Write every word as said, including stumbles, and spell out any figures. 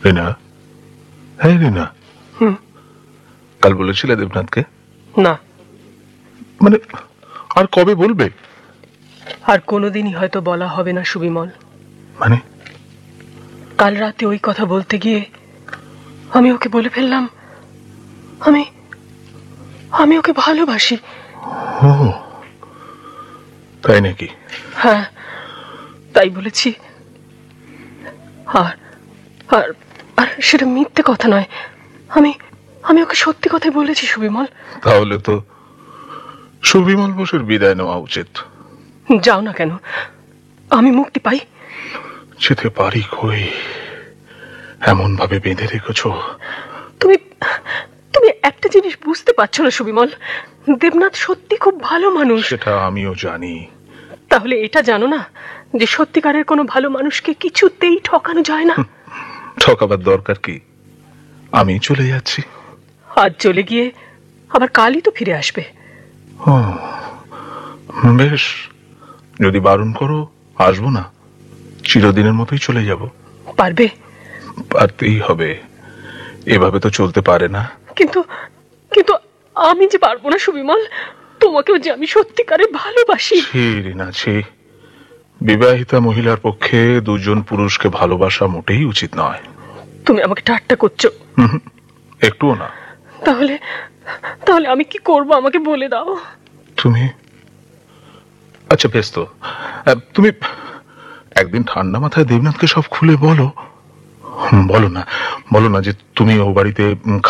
রিনা, হ্যাঁ রিনা, হুম। কাল বলেছিলে দেবনাথকে? না, মানে আর কবে বলবে? আর কোনোদিনই হয়তো বলা হবে না সুবিমল। মানে কাল রাতে ওই কথা বলতে গিয়ে আমি ওকে বলে ফেললাম আমি আমি ওকে ভালোবাসি। ও তাই নাকি? হ্যাঁ, তাই বলেছি। আর আর আর সেটা মিথ্যে কথা নয়। আমি আমি ওকে সত্যি কথাই বলেছি সুবিমল। তাহলে তো সুবিমল বোসের বিদায় নেওয়া উচিত। যাও না কেন, আমি মুক্তি পাই। যেতে পারি কই, এমন ভাবে বেঁধে রেখেছো। তুমি তুমি একটা জিনিস বুঝতে পারছো না সুবিমল, দেবনাথ সত্যি খুব ভালো মানুষ। সেটা আমিও জানি। তাহলে এটা জানো না যে সত্যিকারের কোনো ভালো মানুষকে কিছুতেই ঠকানো যায় না। ঠকাবার দরকার কি? আমি চলে যাচ্ছি। আজ চলে গিয়ে আবার কালই তো ফিরে আসবে। ও বেশ, যদি বারণ করো আসবো না, চিরদিনের মতোই চলে যাব। পারবে? পারতেই হবে, এভাবে তো চলতে পারে না। কিন্তু কিন্তু আমি যে পারবো না সুবিমল, তোমাকেও যে আমি সত্যিকারে ভালোবাসি। ছি রিনা ছি, বিবাহিতা মহিলার পক্ষে দুজন পুরুষকে ভালোবাসা মোটেই উচিত নয়। তুমি আমাকে ঠাট্টা করছো? হুম, একটুও না। তাহলে তাহলে আমি কি করব আমাকে বলে দাও। তুমি আচ্ছা বেশ তো, আহ, তুমি একদিন ঠান্ডা মাথায় দেবনাথকে সব খুলে বলো। হুম, বলো না, বলো না যে তুমি ও বাড়িতে উম,